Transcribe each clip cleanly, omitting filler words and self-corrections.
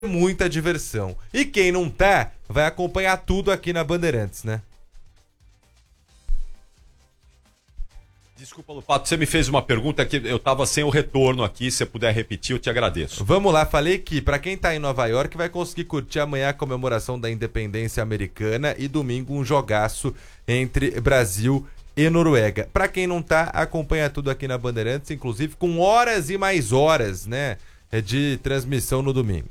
muita diversão. E quem não tá, vai acompanhar tudo aqui na Bandeirantes, né? Desculpa, Lupato, você me fez uma pergunta que eu tava sem o retorno aqui, se você puder repetir, eu te agradeço. Vamos lá, falei que pra quem tá em Nova York vai conseguir curtir amanhã a comemoração da independência americana e domingo um jogaço entre Brasil e Noruega. Pra quem não tá, acompanha tudo aqui na Bandeirantes, inclusive com horas e mais horas, né, de transmissão no domingo.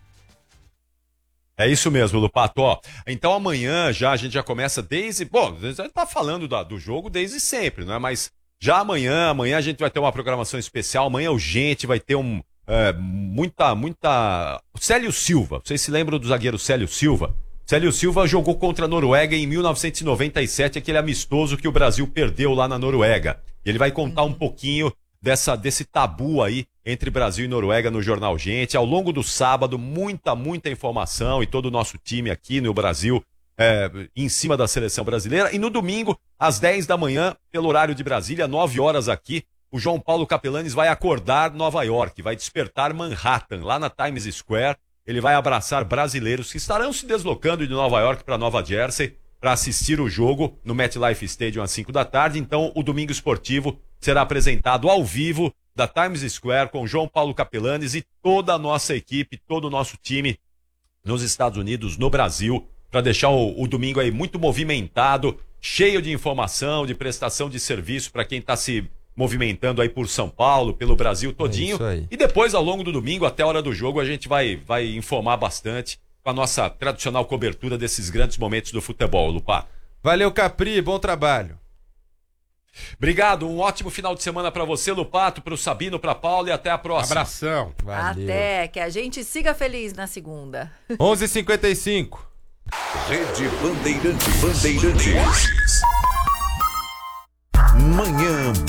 É isso mesmo, Lupato. Ó, então amanhã já a gente já começa desde... Bom, a gente tá falando do jogo desde sempre, não é? Mas já amanhã a gente vai ter uma programação especial. Amanhã o Gente vai ter muita... Célio Silva. Vocês se lembram do zagueiro Célio Silva? Célio Silva jogou contra a Noruega em 1997, aquele amistoso que o Brasil perdeu lá na Noruega. E ele vai contar um pouquinho desse tabu aí entre Brasil e Noruega no Jornal Gente. Ao longo do sábado, muita informação e todo o nosso time aqui no Brasil em cima da seleção brasileira. E no domingo, às 10 da manhã, pelo horário de Brasília, 9 horas aqui, o João Paulo Capelanes vai acordar Nova York, vai despertar Manhattan, lá na Times Square. Ele vai abraçar brasileiros que estarão se deslocando de Nova York para Nova Jersey para assistir o jogo no MetLife Stadium às 5 da tarde. Então, o Domingo Esportivo será apresentado ao vivo da Times Square com João Paulo Capelanes e toda a nossa equipe, todo o nosso time nos Estados Unidos, no Brasil, para deixar o domingo aí muito movimentado, cheio de informação, de prestação de serviço para quem está se movimentando aí por São Paulo, pelo Brasil todinho. E depois, ao longo do domingo, até a hora do jogo, a gente vai informar bastante com a nossa tradicional cobertura desses grandes momentos do futebol, Lupá. Valeu, Capri, bom trabalho. Obrigado, um ótimo final de semana para você, Lupato, para o Sabino, para Paula e até a próxima. Abração. Valeu. Até, que a gente siga feliz na segunda. 11h55. Rede Bandeirantes.